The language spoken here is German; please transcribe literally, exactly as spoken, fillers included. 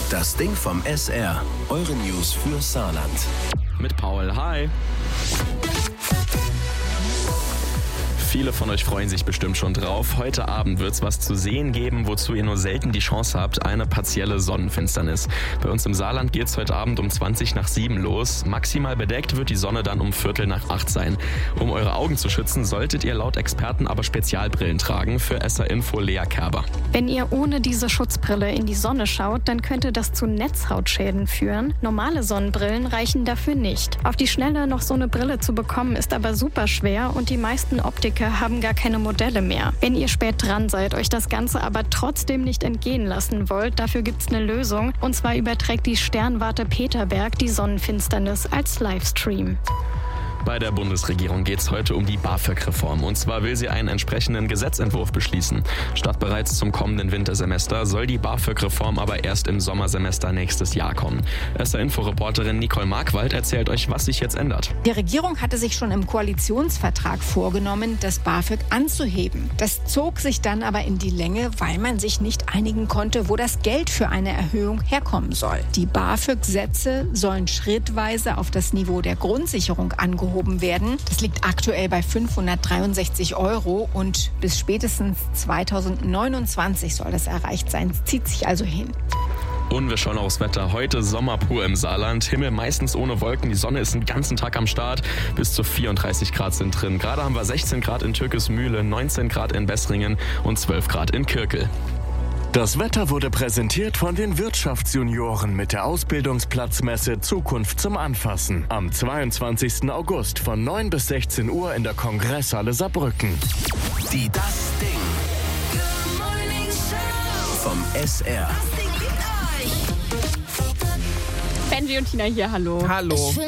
Das Ding vom S R. Eure News für Saarland. Mit Paul, hi. Viele von euch freuen sich bestimmt schon drauf. Heute Abend wird es was zu sehen geben, wozu ihr nur selten die Chance habt, eine partielle Sonnenfinsternis. Bei uns im Saarland geht es heute Abend um zwanzig nach sieben los. Maximal bedeckt wird die Sonne dann um Viertel nach acht sein. Um eure Augen zu schützen, solltet ihr laut Experten aber Spezialbrillen tragen. Für S R Info Lea Kerber. Wenn ihr ohne diese Schutzbrille in die Sonne schaut, dann könnte das zu Netzhautschäden führen. Normale Sonnenbrillen reichen dafür nicht. Auf die Schnelle noch so eine Brille zu bekommen, ist aber super schwer und die meisten Optiker haben gar keine Modelle mehr. Wenn ihr spät dran seid, euch das Ganze aber trotzdem nicht entgehen lassen wollt, dafür gibt's eine Lösung. Und zwar überträgt die Sternwarte Peterberg die Sonnenfinsternis als Livestream. Bei der Bundesregierung geht es heute um die BAföG-Reform. Und zwar will sie einen entsprechenden Gesetzentwurf beschließen. Statt bereits zum kommenden Wintersemester soll die BAföG-Reform aber erst im Sommersemester nächstes Jahr kommen. S R-Info-Reporterin Nicole Markwald erzählt euch, was sich jetzt ändert. Die Regierung hatte sich schon im Koalitionsvertrag vorgenommen, das BAföG anzuheben. Das zog sich dann aber in die Länge, weil man sich nicht einigen konnte, wo das Geld für eine Erhöhung herkommen soll. Die BAföG-Sätze sollen schrittweise auf das Niveau der Grundsicherung angehoben werden. Das liegt aktuell bei fünfhundertdreiundsechzig Euro und bis spätestens zweitausendneunundzwanzig soll das erreicht sein. Es zieht sich also hin. Und wir schauen aufs Wetter. Heute Sommer pur im Saarland. Himmel meistens ohne Wolken. Die Sonne ist den ganzen Tag am Start. Bis zu vierunddreißig Grad sind drin. Gerade haben wir sechzehn Grad in Türkismühle, neunzehn Grad in Bessringen und zwölf Grad in Kirkel. Das Wetter wurde präsentiert von den Wirtschaftsjunioren mit der Ausbildungsplatzmesse Zukunft zum Anfassen. Am zweiundzwanzigsten August von neun bis sechzehn Uhr in der Kongresshalle Saarbrücken. Die Das Ding. Good Morning Show. Vom S R. Benji und Tina hier, hallo. Hallo.